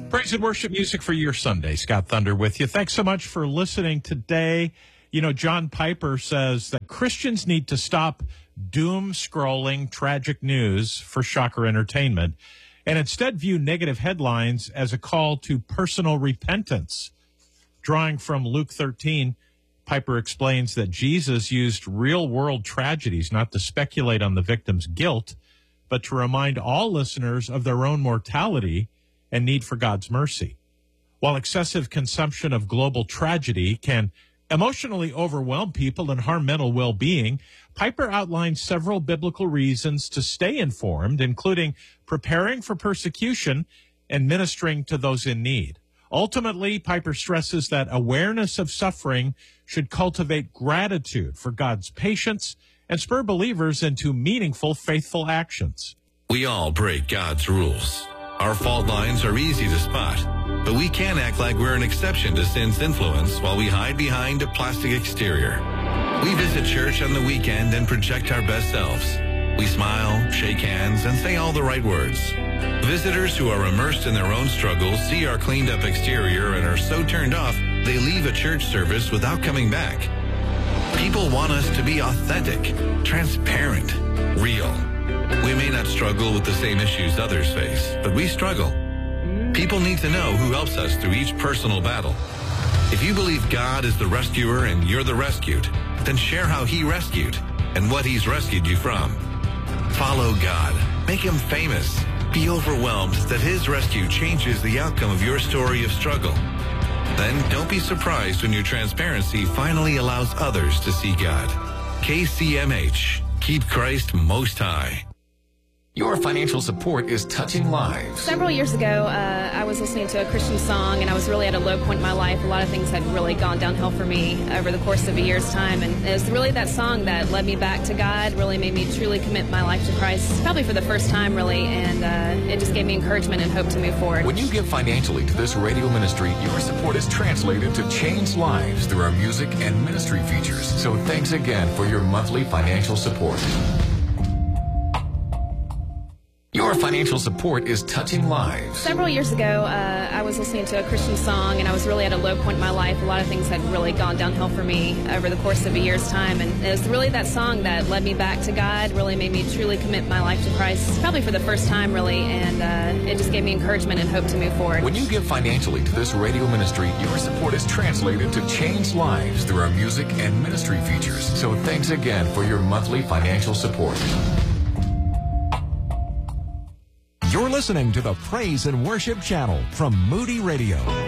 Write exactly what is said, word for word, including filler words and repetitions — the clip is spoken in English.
Praise and worship music for your Sunday. Scott Thunder with you. Thanks so much for listening today. You know, John Piper says that Christians need to stop doom-scrolling tragic news for shocker entertainment and instead view negative headlines as a call to personal repentance. Drawing from Luke thirteen, Piper explains that Jesus used real-world tragedies not to speculate on the victim's guilt, but to remind all listeners of their own mortality and need for God's mercy. While excessive consumption of global tragedy can emotionally overwhelm people and harm mental well-being, Piper outlines several biblical reasons to stay informed, including preparing for persecution and ministering to those in need. Ultimately, Piper stresses that awareness of suffering should cultivate gratitude for God's patience and spur believers into meaningful, faithful actions. We all break God's rules. Our fault lines are easy to spot, but we can't act like we're an exception to sin's influence while we hide behind a plastic exterior. We visit church on the weekend and project our best selves. We smile, shake hands, and say all the right words. Visitors who are immersed in their own struggles see our cleaned-up exterior and are so turned off, they leave a church service without coming back. People want us to be authentic, transparent, real. We may not struggle with the same issues others face, but we struggle. People need to know who helps us through each personal battle. If you believe God is the rescuer and you're the rescued, then share how he rescued and what he's rescued you from. Follow God. Make him famous. Be overwhelmed that his rescue changes the outcome of your story of struggle. Then don't be surprised when your transparency finally allows others to see God. K C M H. Keep Christ most high. Your financial support is touching lives. Several years ago, uh, I was listening to a Christian song, and I was really at a low point in my life. A lot of things had really gone downhill for me over the course of a year's time, and it was really that song that led me back to God, really made me truly commit my life to Christ, probably for the first time, really, and uh, it just gave me encouragement and hope to move forward. When you give financially to this radio ministry, your support is translated to change lives through our music and ministry features. So thanks again for your monthly financial support. Your financial support is touching lives. Several years ago, uh, I was listening to a Christian song, and I was really at a low point in my life. A lot of things had really gone downhill for me over the course of a year's time, and it was really that song that led me back to God, really made me truly commit my life to Christ, probably for the first time, really, and uh, it just gave me encouragement and hope to move forward. When you give financially to this radio ministry, your support is translated to change lives through our music and ministry features. So thanks again for your monthly financial support. You're listening to the Praise and Worship Channel from Moody Radio.